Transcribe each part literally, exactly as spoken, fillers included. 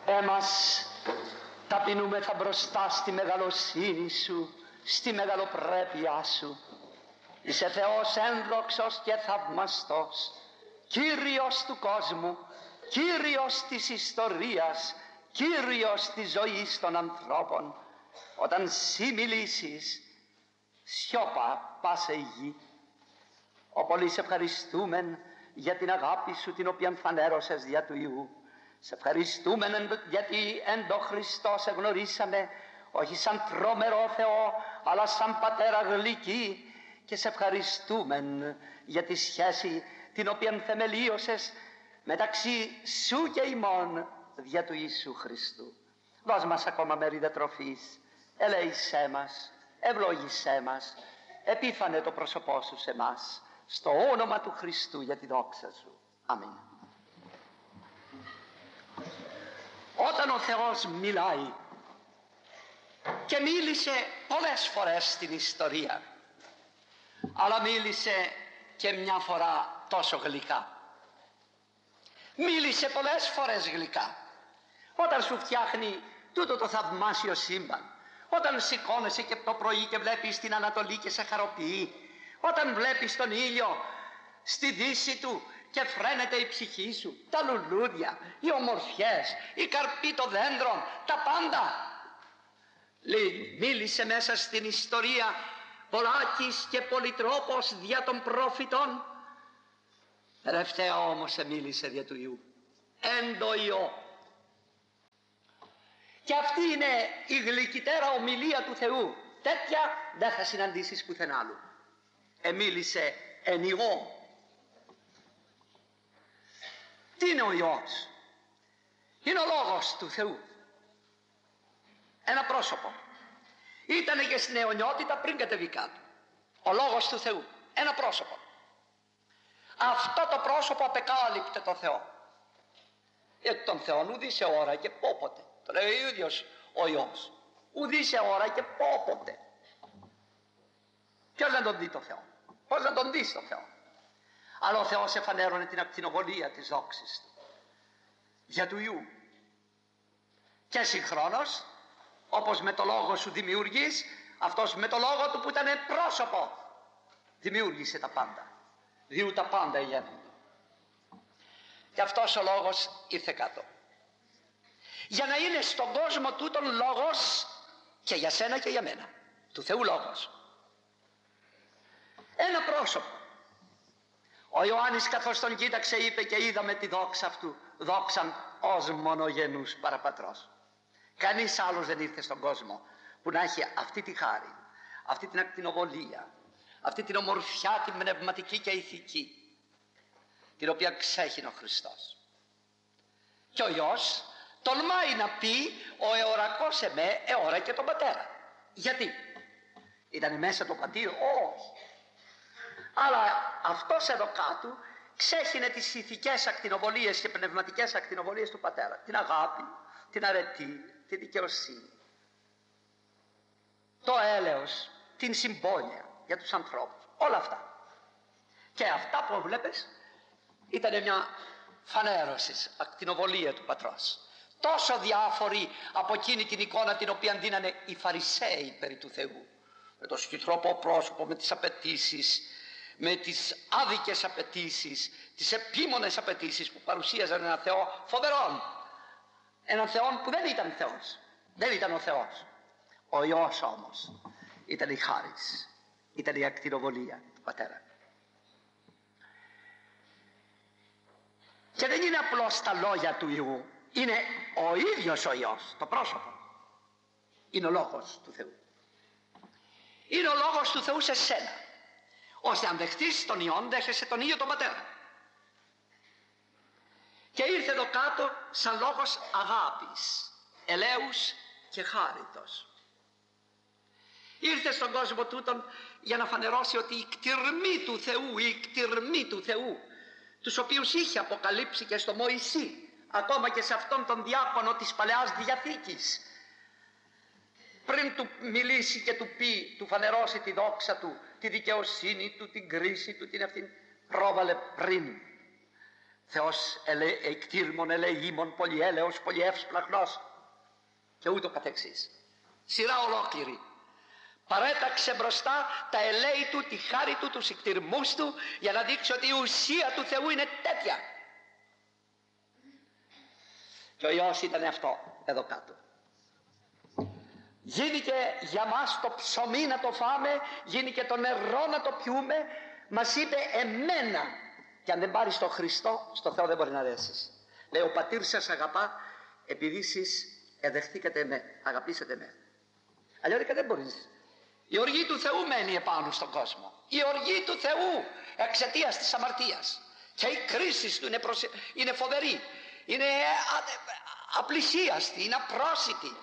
Έμας ταπεινούμεθα μπροστά στη μεγαλοσύνη σου, στη μεγαλοπρέπειά σου. Είσαι Θεός ένδοξος και θαυμαστός, Κύριος του κόσμου, Κύριος της ιστορίας, Κύριος της ζωής των ανθρώπων. Όταν σύ μιλήσεις, σιώπα πάσε η γη. Ο πολύ σε ευχαριστούμεν για την αγάπη σου την οποία φανέρωσες δια του Υιού. Σε ευχαριστούμεν γιατί εν το Χριστό σε γνωρίσαμε, όχι σαν τρόμερο Θεό, αλλά σαν Πατέρα γλυκή, και σε ευχαριστούμεν για τη σχέση την οποία θεμελίωσες μεταξύ σου και ημών δια του Ιησού Χριστού. Δώσ' μας ακόμα μερίδα τροφής, ελέησέ μας, ευλόγησέ μας, επίφανε το πρόσωπό σου σε μας, στο όνομα του Χριστού για τη δόξα σου. Αμήν. Όταν ο Θεός μιλάει, και μίλησε πολλές φορές στην ιστορία, αλλά μίλησε και μια φορά τόσο γλυκά. Μίλησε πολλές φορές γλυκά. Όταν σου φτιάχνει τούτο το θαυμάσιο σύμπαν, όταν σηκώνεσαι και το πρωί και βλέπεις την Ανατολή και σε χαροποιεί, όταν βλέπεις τον ήλιο στη δύση του και φρένεται η ψυχή σου, τα λουλούδια, οι ομορφιές, οι καρποί των δέντρων, τα πάντα. Λέει, μίλησε μέσα στην ιστορία πολλάκις και πολυτρόπος δια των προφητών. Τελευταία όμως μίλησε δια του Υιού, εν το Υιό. Και αυτή είναι η γλυκυτέρα ομιλία του Θεού. Τέτοια δεν θα συναντήσεις πουθενά άλλου. Εμίλησε εν Υιό. Τι είναι ο Υιός? Είναι ο Λόγος του Θεού. Ένα πρόσωπο. Ήτανε και στην αιωνιότητα πριν κατεβεί κάτω. Ο Λόγος του Θεού. Ένα πρόσωπο. Αυτό το πρόσωπο απεκάλυπτε το Θεό. Γιατί τον Θεό ουδή σε ώρα και πόποτε. Το λέει ο ίδιος ο Υιός. Ουδή σε ώρα και πόποτε. Ποιος να τον δει το Θεό? Πώς να τον δεις το Θεό? Αλλά ο Θεός εφανέρωνε την ακτινοβολία της δόξης του για του Υιού. Και συγχρόνως, όπως με το λόγο σου δημιουργείς, αυτός με το λόγο του που ήταν πρόσωπο δημιούργησε τα πάντα, διού τα πάντα γίνονται. Και αυτός ο λόγος ήρθε κάτω για να είναι στον κόσμο τούτον λόγος και για σένα και για μένα, του Θεού λόγος. Ένα πρόσωπο. Ο Ιωάννης καθώς τον κοίταξε είπε, και είδαμε τη δόξα αυτού, δόξαν ως μονογενούς παραπατρός. Κανείς άλλος δεν ήρθε στον κόσμο που να έχει αυτή τη χάρη, αυτή την ακτινοβολία, αυτή την ομορφιά, την πνευματική και ηθική, την οποία ξέχει ο Χριστός. Και ο Υιός τολμάει να πει, ο εωρακός εμέ εώρα και τον Πατέρα. Γιατί? Ήτανε μέσα το πατήρ? Όχι. Αλλά αυτός εδώ κάτω ξέχυνε τις ηθικές ακτινοβολίες και πνευματικές ακτινοβολίες του Πατέρα. Την αγάπη, την αρετή, τη δικαιοσύνη, το έλεος, την συμπόνια για τους ανθρώπους. Όλα αυτά. Και αυτά που βλέπεις ήταν μια φανέρωση, ακτινοβολία του Πατρός. Τόσο διάφορη από εκείνη την εικόνα την οποία δίνανε οι Φαρισαίοι περί του Θεού. Με το σκυτρόπο πρόσωπο, με τις απαιτήσεις, με τις άδικες απαιτήσεις, τις επίμονες απαιτήσεις που παρουσίαζαν ένα Θεό φοβερόν. Έναν Θεό που δεν ήταν Θεός. Δεν ήταν ο Θεός. Ο Υιός όμως ήταν η χάρις, ήταν η ακτινοβολία του Πατέρα. Και δεν είναι απλώς τα λόγια του Υιού, είναι ο ίδιος ο Υιός, το πρόσωπο. Είναι ο Λόγος του Θεού. Είναι ο Λόγος του Θεού σε σένα, ώστε αν δεχτείς τον Υιόν, δέχεσαι τον ίδιο τον Πατέρα. Και ήρθε εδώ κάτω σαν λόγος αγάπης, ελέους και χάριτος. Ήρθε στον κόσμο τούτον για να φανερώσει ότι η κτηρμή του Θεού, η κτηρμή του Θεού, τους οποίους είχε αποκαλύψει και στο Μωυσή, ακόμα και σε αυτόν τον διάκονο της Παλαιάς Διαθήκης, πριν του μιλήσει και του πει, του φανερώσει τη δόξα του, τη δικαιοσύνη του, την κρίση του, την ευθύνη, πρόβαλε πριν Θεός εκτήρμον ελεήμων πολυέλεος πολυεύσπλαχνος και ούτω καθεξής. Σειρά ολόκληρη. Παρέταξε μπροστά τα ελέη του, τη χάρη του, τους εκτηρμούς του, για να δείξει ότι η ουσία του Θεού είναι τέτοια. Και ο Υιός ήταν αυτό εδώ κάτω. Γίνηκε για μας το ψωμί να το φάμε, γίνηκε το νερό να το πιούμε. Μας είπε εμένα. Και αν δεν πάρεις τον Χριστό, στο Θεό δεν μπορεί να αρέσεις. Λέει ο πατήρ σας αγαπά επειδή εσείς εδεχθήκατε με, αγαπήσατε με. Αλλιώς δεν μπορείς. Η οργή του Θεού μένει επάνω στον κόσμο. Η οργή του Θεού εξαιτίας της αμαρτίας. Και η κρίση του είναι, προσε... είναι φοβερή. Είναι α... απλησίαστη, είναι απρόσιτη.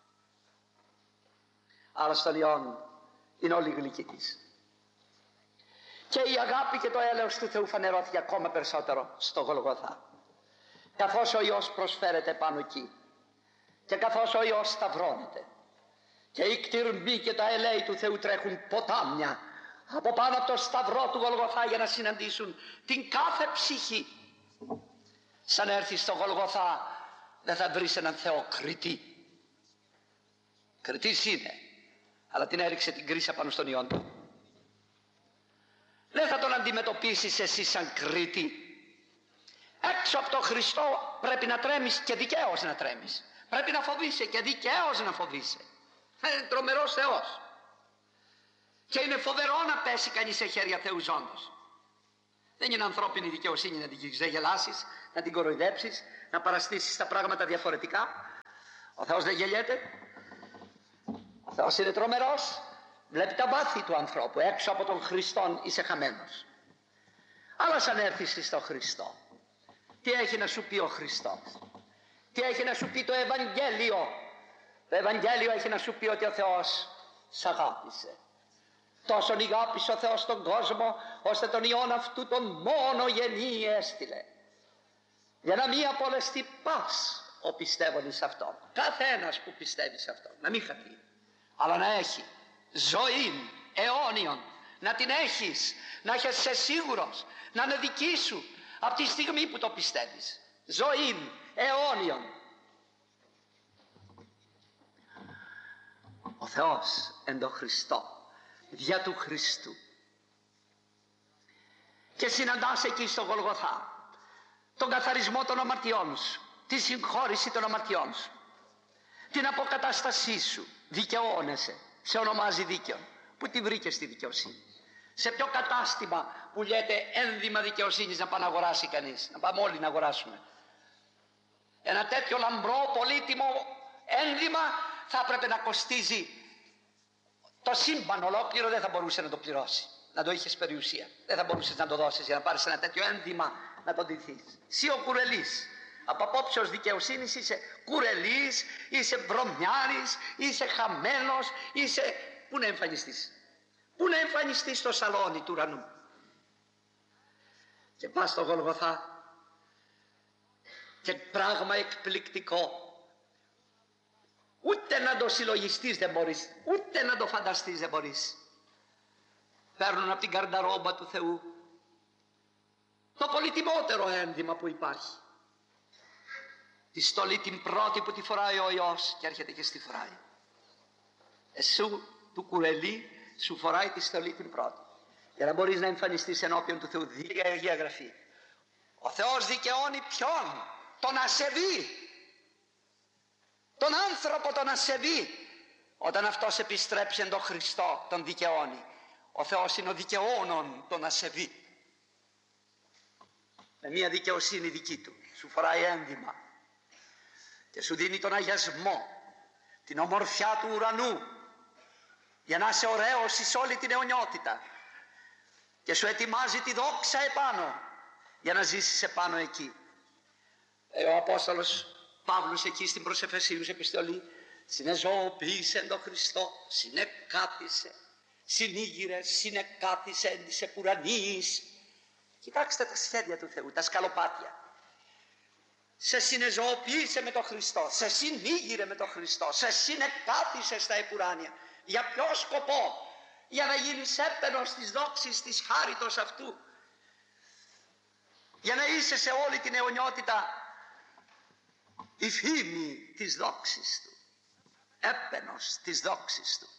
Αλλά στον Υιόν είναι όλη η γλυκή της. Και η αγάπη και το έλεος του Θεού φανερώθηκε ακόμα περισσότερο στο Γολγοθά. Καθώς ο Υιός προσφέρεται πάνω εκεί και καθώς ο Υιός σταυρώνεται και οι κτηρμοί και τα ελέη του Θεού τρέχουν ποτάμια από πάνω από το σταυρό του Γολγοθά για να συναντήσουν την κάθε ψυχή. Σαν έρθει στο Γολγοθά δεν θα βρεις έναν Θεό κριτή. Κριτής είναι, αλλά την έριξε την κρίση πάνω στον Υιόν του. Δεν θα τον αντιμετωπίσεις εσύ σαν κρίτη. Έξω από τον Χριστό πρέπει να τρέμεις και δικαίως να τρέμεις. Πρέπει να φοβείσαι και δικαίως να φοβείσαι. Είναι τρομερός Θεός. Και είναι φοβερό να πέσει κανείς σε χέρια Θεού ζώντος. Δεν είναι ανθρώπινη δικαιοσύνη να την ξεγελάσεις, να την κοροϊδέψεις, να παραστήσεις τα πράγματα διαφορετικά. Ο Θεός δεν γελιέται. Ο Θεός είναι τρομερός. Βλέπει τα βάθη του ανθρώπου. Έξω από τον Χριστόν είσαι χαμένος. Αλλά σαν έρθεις στον Χριστό, τι έχει να σου πει ο Χριστός? Τι έχει να σου πει το Ευαγγέλιο? Το Ευαγγέλιο έχει να σου πει ότι ο Θεός σ' αγάπησε. Τόσον αγάπησε ο Θεός τον κόσμο, ώστε τον Υιόν αυτού τον μόνο γεννή έστειλε, για να μην απολεστεί πας ο πιστεύων εις αυτόν. Κάθε ένας που πιστεύει σε αυτόν να μην χαθεί, αλλά να έχει ζωή αιώνιον, να την έχεις, να έχεις σίγουρος, να είναι δική σου από τη στιγμή που το πιστεύεις. Ζωή αιώνιον. Ο Θεός εν το Χριστό, δια του Χριστού. Και συναντάς εκεί στο Γολγοθά τον καθαρισμό των αμαρτιών σου, τη συγχώρηση των αμαρτιών σου, την αποκατάστασή σου. Δικαιώνεσαι, σε ονομάζει δίκαιον. Πού τη βρήκες τη δικαιοσύνη? Σε ποιο κατάστημα που λέτε ένδυμα δικαιοσύνης να πάει να αγοράσει κανείς? Να πάμε όλοι να αγοράσουμε ένα τέτοιο λαμπρό πολύτιμο ένδυμα. Θα έπρεπε να κοστίζει το σύμπαν ολόκληρο, δεν θα μπορούσε να το πληρώσει. Να το είχες περιουσία, δεν θα μπορούσες να το δώσεις για να πάρεις ένα τέτοιο ένδυμα να το ντυθείς. Εσύ ο κουρελής, από απόψεως δικαιοσύνης είσαι κουρελής, είσαι βρωμιάρης, είσαι χαμένος, είσαι... Πού να εμφανιστείς? Πού να εμφανιστείς στο σαλόνι του ουρανού? Και πας στο Γολγοθά και πράγμα εκπληκτικό. Ούτε να το συλλογιστείς δεν μπορείς, ούτε να το φανταστείς δεν μπορείς. Παίρνουν από την καρνταρόμπα του Θεού το πολυτιμότερο ένδυμα που υπάρχει. Τη στολή την πρώτη που τη φοράει ο Υιός και έρχεται και στη φοράει. Εσού του κουρελί σου φοράει τη στολή την πρώτη, για να μπορείς να εμφανιστείς ενώπιον του Θεού. Δίκαια η Αγία Γραφή. Ο Θεός δικαιώνει ποιον? Τον ασεβή. Τον άνθρωπο τον ασεβή. Όταν αυτός επιστρέψει εν τον Χριστό τον δικαιώνει. Ο Θεός είναι ο δικαιώνων τον ασεβή. Με μια δικαιοσύνη δική του σου φοράει ένδυμα και σου δίνει τον αγιασμό, την ομορφιά του ουρανού, για να είσαι ωραίος εις όλη την αιωνιότητα, και σου ετοιμάζει τη δόξα επάνω για να ζήσεις επάνω εκεί. Ε, ο Απόστολος Παύλος εκεί στην προς Εφεσίους επιστολή συνεζωοποίησε τον Χριστό, συνεκάθισε, συνήγηρε, συνεκάθισε εν της επουρανής. Κοιτάξτε τα σχέδια του Θεού, τα σκαλοπάτια. Σε συνεζωοποίησε με τον Χριστό, σε συνήγηρε με τον Χριστό, σε συνεκάθισε στα επουράνια. Για ποιο σκοπό? Για να γίνεις έπαινος της δόξης της χάριτος αυτού. για να είσαι σε όλη την αιωνιότητα η φήμη της δόξης του, έπαινος της δόξης του.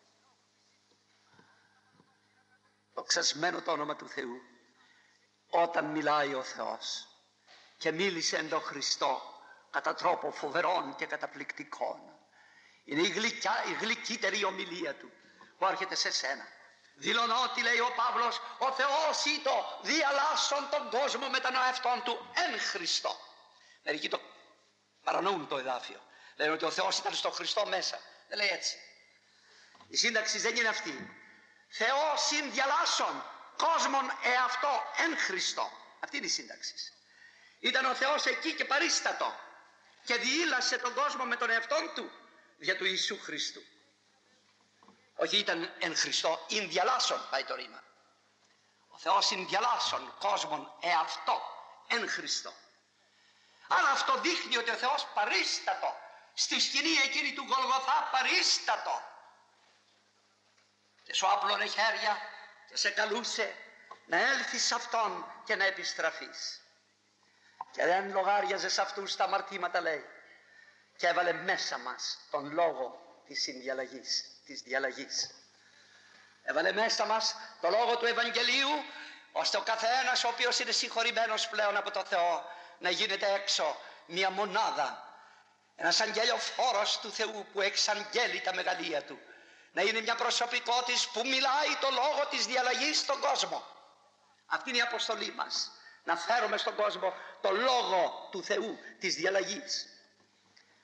Δοξασμένο το όνομα του Θεού. Όταν μιλάει ο Θεός, και μίλησε εν τον Χριστό κατά τρόπο φοβερών και καταπληκτικών, είναι η, γλυκιά, η γλυκύτερη ομιλία του που έρχεται σε σένα. Δηλωνώ ότι, λέει ο Παύλος, ο Θεός ήτο διαλάσσον τον κόσμο με τον εαυτόν του εν Χριστώ. Μερικοί το παρανοούν το εδάφιο, λένε ότι ο Θεός ήταν στο Χριστό μέσα. Δεν λέει έτσι. Η σύνταξη δεν είναι αυτή. Θεός συν διαλάσσον κόσμον εαυτό εν Χριστώ. Αυτή είναι η σύνταξη. Ήταν ο Θεός εκεί και παρίστατο και διήλασε τον κόσμο με τον εαυτόν του για του Ιησού Χριστού. Όχι ήταν εν Χριστώ, ειν διαλάσσον πάει το ρήμα. Ο Θεός ειν διαλάσσον κόσμον εαυτό εν Χριστώ. Αλλά αυτό δείχνει ότι ο Θεός παρίστατο στη σκηνή εκείνη του Γολγοθά, παρίστατο, και σου άπλωνε χέρια και σε καλούσε να έλθεις σε Αυτόν και να επιστραφείς. Και δεν λογάριαζε σε αυτούς τα αμαρτήματα, λέει, και έβαλε μέσα μας τον λόγο της συνδιαλλαγής, της διαλλαγής. Έβαλε μέσα μας το λόγο του Ευαγγελίου, ώστε ο καθένας ο οποίος είναι συγχωρημένος πλέον από το Θεό να γίνεται έξω μια μονάδα, ένας αγγελιοφόρος του Θεού που εξαγγέλει τα μεγαλεία του, να είναι μια προσωπικότητα που μιλάει το λόγο της διαλλαγής στον κόσμο. Αυτή είναι η αποστολή μας, να φέρουμε στον κόσμο το λόγο του Θεού της διαλλαγής.